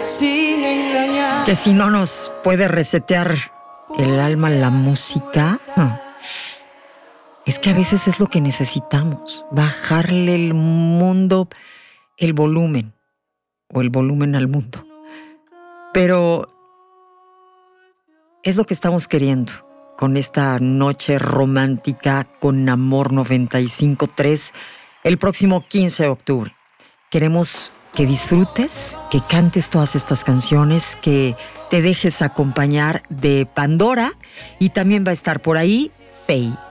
sin engañar. Que si no nos puede resetear el alma la música, es que a veces es lo que necesitamos, bajarle el mundo, el volumen, o el volumen al mundo. Pero es lo que estamos queriendo con esta noche romántica con Amor 95.3 el próximo 15 de octubre. Queremos que disfrutes, que cantes todas estas canciones, que te dejes acompañar de Pandora, y también va a estar por ahí Faye.